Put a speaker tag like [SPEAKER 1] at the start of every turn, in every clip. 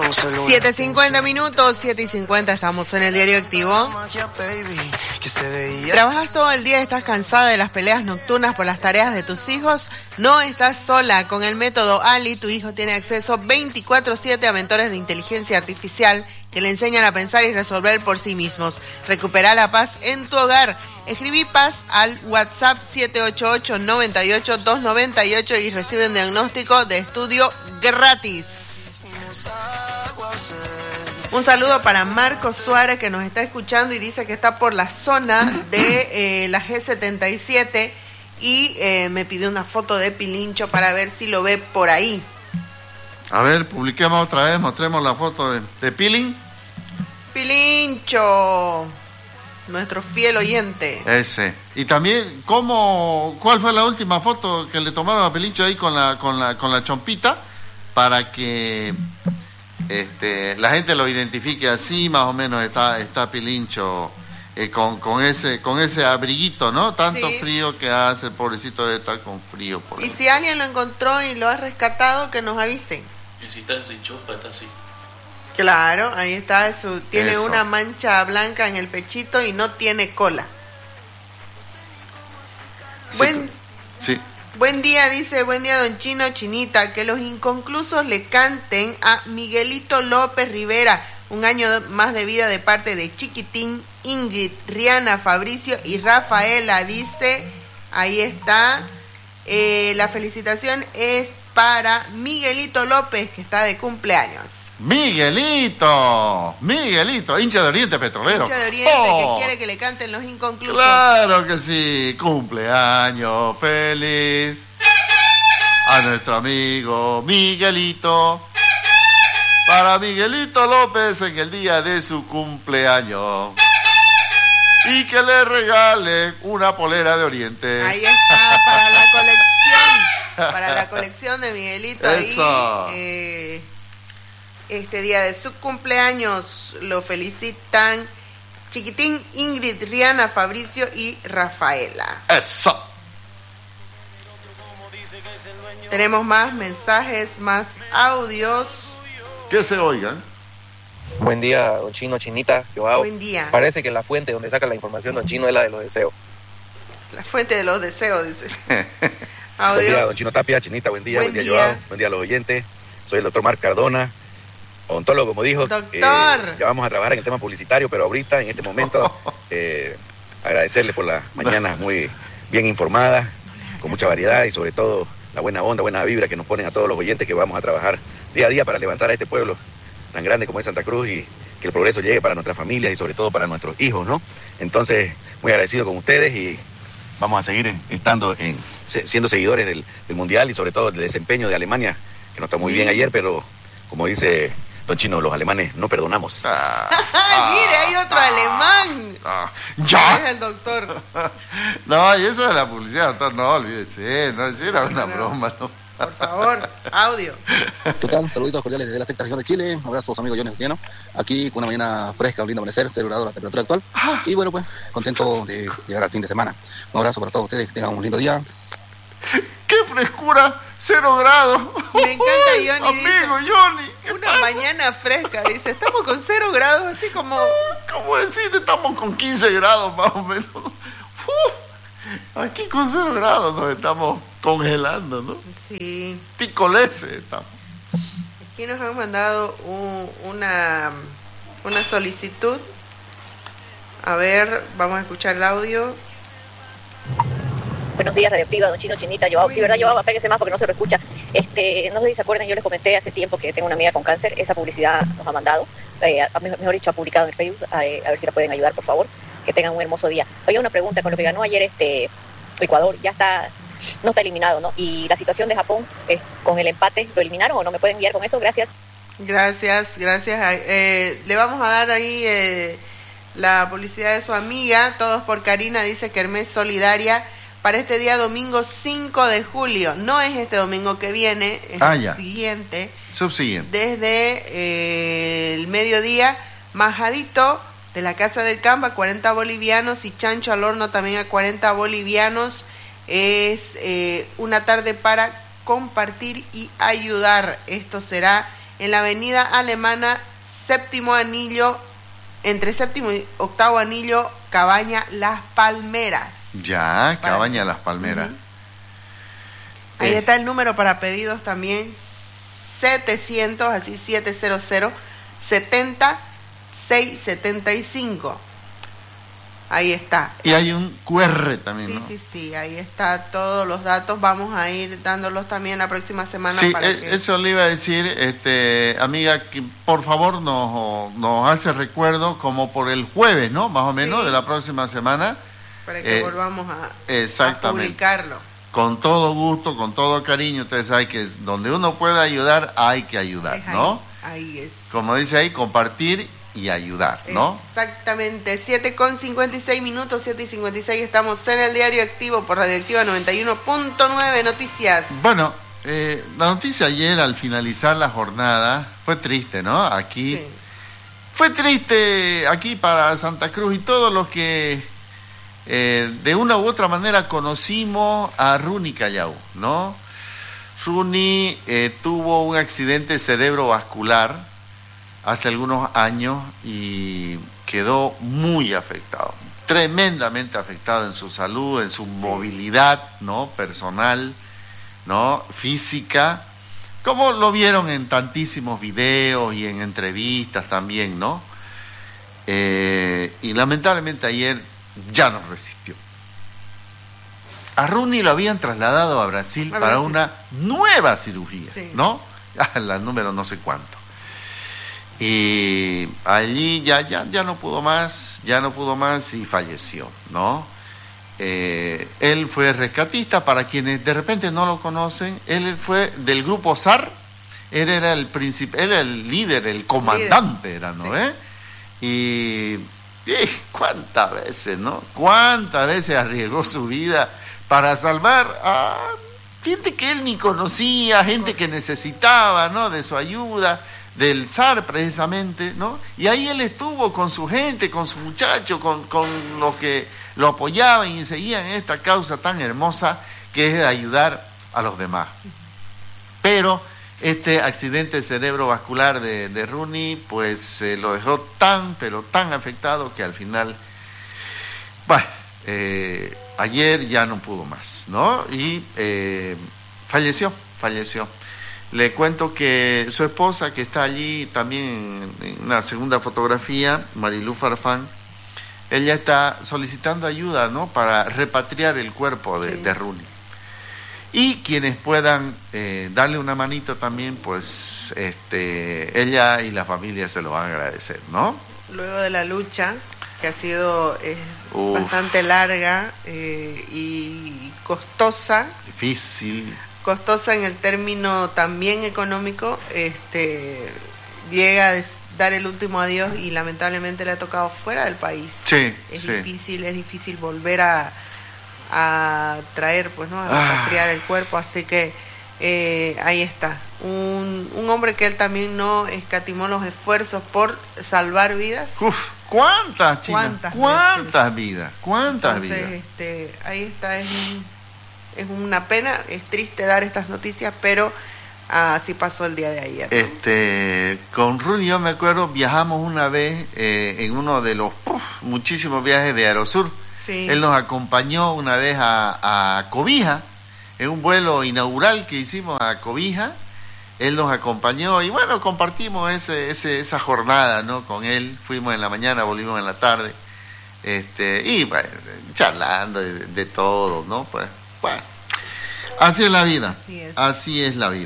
[SPEAKER 1] 7:50 minutos, 7:50, estamos en el Diario Activo. ¿Trabajas todo el día y estás cansada de las peleas nocturnas por las tareas de tus hijos? No estás sola. Con el método Ali, tu hijo tiene acceso 24/7 a mentores de inteligencia artificial que le enseñan a pensar y resolver por sí mismos. Recupera la paz en tu hogar. Escribí paz al WhatsApp 788-98-298 y recibe un diagnóstico de estudio gratis. Un saludo para Marco Suárez, que nos está escuchando y dice que está por la zona de la G77 y me pidió una foto de Pilincho para ver si lo ve por ahí.
[SPEAKER 2] A ver, publiquemos otra vez, mostremos la foto de Pilin.
[SPEAKER 1] Pilincho, nuestro fiel oyente.
[SPEAKER 2] Ese. Y también, ¿cuál fue la última foto que le tomaron a Pilincho ahí con la chompita? Para que la gente lo identifique así, más o menos está Pilincho con ese abriguito, ¿no? Tanto sí. Frío que hace, el pobrecito debe estar con frío. Por
[SPEAKER 1] y si alguien lo encontró y lo ha rescatado, que nos avisen.
[SPEAKER 3] Y si está sin chupa, está así.
[SPEAKER 1] Claro, ahí está, tiene
[SPEAKER 2] Eso.
[SPEAKER 1] una mancha blanca en el pechito y no tiene cola.
[SPEAKER 2] Sí.
[SPEAKER 1] Buen día, dice, buen día don Chino, Chinita, que los inconclusos le canten a Miguelito López Rivera, un año más de vida de parte de Chiquitín, Ingrid, Rihanna, Fabricio y Rafaela, dice, ahí está, la felicitación es para Miguelito López, que está de cumpleaños.
[SPEAKER 2] Miguelito, hincha de Oriente Petrolero.
[SPEAKER 1] Hincha de Oriente, que quiere que le canten los inconclusos.
[SPEAKER 2] Claro que sí, cumpleaños feliz a nuestro amigo Miguelito. Para Miguelito López en el día de su cumpleaños. Y que le regale una polera de Oriente.
[SPEAKER 1] Ahí está, para la colección de Miguelito.
[SPEAKER 2] Eso.
[SPEAKER 1] Ahí, este día de su cumpleaños lo felicitan Chiquitín, Ingrid, Rihanna, Fabricio y Rafaela.
[SPEAKER 2] Eso.
[SPEAKER 1] Tenemos más mensajes, más audios.
[SPEAKER 2] Que se oigan.
[SPEAKER 4] Buen día, don Chino, Chinita, Joao.
[SPEAKER 1] Buen día.
[SPEAKER 4] Parece que la fuente donde saca la información don Chino es la de los deseos.
[SPEAKER 1] La fuente de los deseos, dice.
[SPEAKER 4] Audio. Buen día, don Chino Tapia, Chinita, buen día, Joao. Buen día a los oyentes. Soy el doctor Marc Cardona, odontólogo, como dijo.
[SPEAKER 1] Doctor.
[SPEAKER 4] Ya vamos a trabajar en el tema publicitario, pero ahorita, en este momento, agradecerle por las mañanas muy bien informadas, con mucha variedad y sobre todo la buena onda, buena vibra que nos ponen a todos los oyentes, que vamos a trabajar día a día para levantar a este pueblo tan grande como es Santa Cruz y que el progreso llegue para nuestras familias y sobre todo para nuestros hijos, ¿no? Entonces, muy agradecido con ustedes y vamos a seguir siendo seguidores del Mundial y sobre todo del desempeño de Alemania, que no está muy bien ayer, pero como dice don Chino, los alemanes no perdonamos.
[SPEAKER 1] Mire, hay otro alemán.
[SPEAKER 2] ¡Ya!
[SPEAKER 1] Es el doctor.
[SPEAKER 2] No, y eso de la publicidad, doctor, no, olvídese, no, era una broma, ¿no?
[SPEAKER 1] Por favor, audio.
[SPEAKER 5] ¿Qué tal? Saluditos cordiales desde la sexta región de Chile. Abrazos, amigos Jones Llano. Aquí con una mañana fresca, un lindo amanecer, 0 grados la temperatura actual. Y bueno, pues, contento de llegar al fin de semana. Un abrazo para todos ustedes, que tengan un lindo día.
[SPEAKER 2] ¡Qué frescura! 0 grados.
[SPEAKER 1] Me encanta Johnny.
[SPEAKER 2] Amigo
[SPEAKER 1] dice,
[SPEAKER 2] Johnny.
[SPEAKER 1] Una mañana fresca, dice, estamos con 0 grados, así como...
[SPEAKER 2] ¿Cómo decir? Estamos con 15 grados más o menos. Aquí con 0 grados nos estamos congelando, ¿no?
[SPEAKER 1] Sí.
[SPEAKER 2] Picolese estamos.
[SPEAKER 1] Aquí nos han mandado una solicitud. A ver, vamos a escuchar el audio.
[SPEAKER 6] Buenos días, Radioactiva, don Chino, Chinita, Joao. Sí, ¿verdad, Joao? Apéguese más porque no se lo escucha. No sé si se acuerdan, yo les comenté hace tiempo que tengo una amiga con cáncer. Esa publicidad nos ha mandado, mejor dicho, ha publicado en el Facebook. A ver si la pueden ayudar, por favor. Que tengan un hermoso día. Oye, una pregunta, con lo que ganó ayer Ecuador, no está eliminado, ¿no? Y la situación de Japón, con el empate, ¿lo eliminaron o no? ¿Me pueden guiar con eso? Gracias.
[SPEAKER 1] Gracias. Le vamos a dar ahí la publicidad de su amiga, Todos por Karina, dice Kermés Solidaria, para este día domingo 5 de julio. No es este domingo que viene, es el siguiente.
[SPEAKER 2] Subsiguiente.
[SPEAKER 1] Desde el mediodía, majadito de la Casa del Campo a 40 bolivianos y chancho al horno también a 40 bolivianos. Es una tarde para compartir y ayudar. Esto será en la avenida Alemana, séptimo anillo, entre séptimo y octavo anillo, Cabaña Las Palmeras.
[SPEAKER 2] Ya, Cabaña Las Palmeras.
[SPEAKER 1] Ahí está el número para pedidos también, 700, así 700 70 675. Ahí está.
[SPEAKER 2] Y hay un QR también,
[SPEAKER 1] sí,
[SPEAKER 2] ¿no?
[SPEAKER 1] Sí, ahí está todos los datos. Vamos a ir dándolos también la próxima semana.
[SPEAKER 2] Sí,
[SPEAKER 1] para que...
[SPEAKER 2] eso le iba a decir, amiga, que por favor nos hace recuerdo como por el jueves, ¿no? Más o menos, de la próxima semana.
[SPEAKER 1] Para que volvamos a publicarlo.
[SPEAKER 2] Con todo gusto, con todo cariño. Ustedes saben que donde uno pueda ayudar, hay que ayudar, ¿no?
[SPEAKER 1] Ahí es.
[SPEAKER 2] Como dice ahí, compartir y ayudar, ¿no?
[SPEAKER 1] Exactamente, 7:56, 7:56, estamos en el Diario Activo por Radioactiva 91.9, noticias.
[SPEAKER 2] Bueno, la noticia ayer al finalizar la jornada fue triste, ¿no? Aquí sí. Fue triste aquí para Santa Cruz y todos los que de una u otra manera conocimos a Runi Callao, ¿no? Runi tuvo un accidente cerebrovascular hace algunos años y quedó muy afectado, tremendamente afectado en su salud, en su movilidad, ¿no? Personal, ¿no? Física, como lo vieron en tantísimos videos y en entrevistas también, ¿no? Y lamentablemente ayer ya no resistió. A Runi lo habían trasladado a Brasil para una nueva cirugía, sí. ¿No? La número no sé cuánto. Y allí ya no pudo más y falleció, ¿no? Él fue rescatista, para quienes de repente no lo conocen, él fue del grupo SAR, él era el líder, el comandante era, ¿no? Sí. Y cuántas veces, ¿no? Cuántas veces arriesgó su vida para salvar a gente que él ni conocía, gente que necesitaba, ¿no? De su ayuda, del SAR precisamente, ¿no? Y ahí él estuvo con su gente, con su muchacho, con los que lo apoyaban y seguían en esta causa tan hermosa que es de ayudar a los demás. Pero este accidente cerebrovascular de Runi, pues lo dejó pero tan afectado que al final, ayer ya no pudo más, ¿no? Y falleció. Le cuento que su esposa, que está allí también en una segunda fotografía, Marilú Farfán, ella está solicitando ayuda, ¿no? Para repatriar el cuerpo de Runi. Y quienes puedan darle una manita también, pues ella y la familia se lo van a agradecer, ¿no?
[SPEAKER 1] Luego de la lucha, que ha sido bastante larga y costosa.
[SPEAKER 2] Difícil.
[SPEAKER 1] Costosa en el término también económico, llega a dar el último adiós y lamentablemente le ha tocado fuera del país.
[SPEAKER 2] Sí,
[SPEAKER 1] es difícil volver a traer, pues, ¿no? A repatriar el cuerpo, así que ahí está. Un hombre que él también no escatimó los esfuerzos por salvar vidas.
[SPEAKER 2] ¿Cuántas, China? ¿Cuántas vidas?
[SPEAKER 1] Entonces, ahí está, es una pena, es triste dar estas noticias, pero así pasó el día de ayer, ¿no?
[SPEAKER 2] Con Rudy, yo me acuerdo, viajamos una vez en uno de los muchísimos viajes de Aerosur. Sí. Él nos acompañó una vez a Cobija, en un vuelo inaugural que hicimos a Cobija. Él nos acompañó y bueno, compartimos esa jornada, ¿no? Con él, fuimos en la mañana, volvimos en la tarde, y bueno, charlando de todo, ¿no? Pues, bueno, así es la vida. Así es la vida.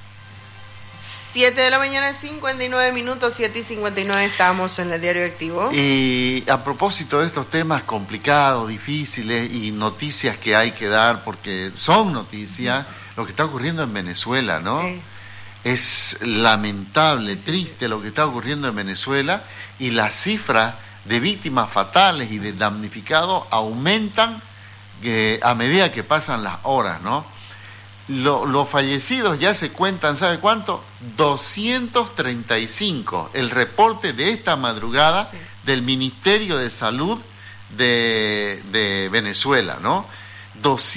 [SPEAKER 1] 7 de la mañana, 59 minutos, 7:59, estamos en el Diario Activo.
[SPEAKER 2] Y a propósito de estos temas complicados, difíciles y noticias que hay que dar, porque son noticias, lo que está ocurriendo en Venezuela, ¿no? Es lamentable, triste lo que está ocurriendo en Venezuela, y las cifras de víctimas fatales y de damnificados aumentan a medida que pasan las horas, ¿no? Los fallecidos ya se cuentan, ¿sabe cuánto? 235. El reporte de esta madrugada del Ministerio de Salud de Venezuela, ¿no?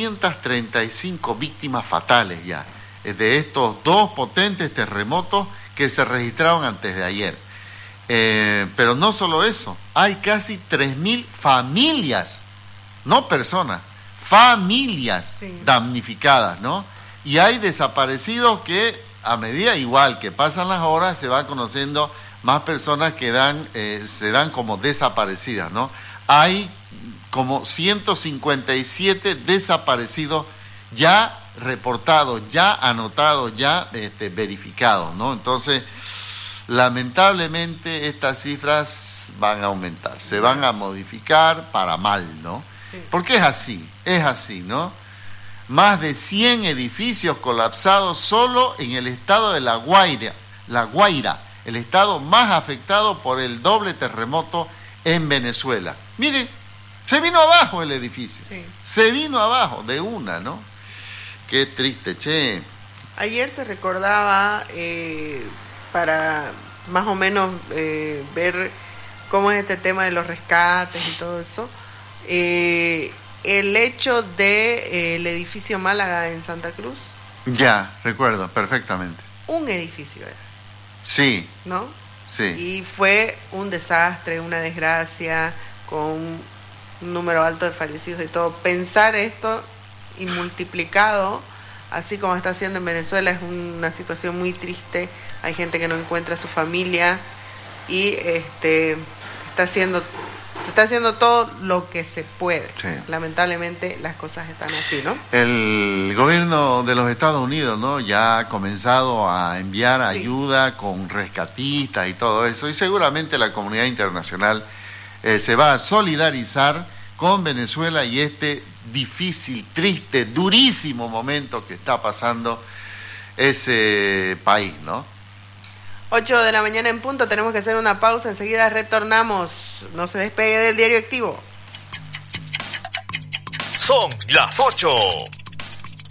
[SPEAKER 2] 235 víctimas fatales ya, de estos dos potentes terremotos que se registraron antes de ayer. Pero no solo eso, hay casi 3.000 familias, no personas, familias damnificadas, ¿no? Y hay desaparecidos que a medida igual que pasan las horas se van conociendo más personas que se dan como desaparecidas, ¿no? Hay como 157 desaparecidos ya reportados, ya anotados, ya verificados, ¿no? Entonces, lamentablemente estas cifras van a aumentar, se van a modificar para mal, ¿no? Sí. Porque es así, ¿no? Más de 100 edificios colapsados solo en el estado de La Guaira, el estado más afectado por el doble terremoto en Venezuela. Mire, se vino abajo el edificio, se vino abajo de una, ¿no? Qué triste, che.
[SPEAKER 1] Ayer se recordaba, para más o menos ver cómo es este tema de los rescates y todo eso, el hecho del edificio Málaga en Santa Cruz.
[SPEAKER 2] Ya, recuerdo perfectamente.
[SPEAKER 1] Un edificio era.
[SPEAKER 2] Sí.
[SPEAKER 1] ¿No?
[SPEAKER 2] Sí.
[SPEAKER 1] Y fue un desastre, una desgracia, con un número alto de fallecidos y todo. Pensar esto y multiplicado, así como está haciendo en Venezuela, es una situación muy triste. Hay gente que no encuentra a su familia y se está haciendo todo lo que se puede. Sí. Lamentablemente las cosas están así, ¿no? El
[SPEAKER 2] gobierno de los Estados Unidos, ¿no?, ya ha comenzado a enviar ayuda con rescatistas y todo eso, y seguramente la comunidad internacional se va a solidarizar con Venezuela y este difícil, triste, durísimo momento que está pasando ese país, ¿no?
[SPEAKER 1] 8 de la mañana en punto, tenemos que hacer una pausa, enseguida retornamos. No se despegue del Diario Activo.
[SPEAKER 7] Son las 8.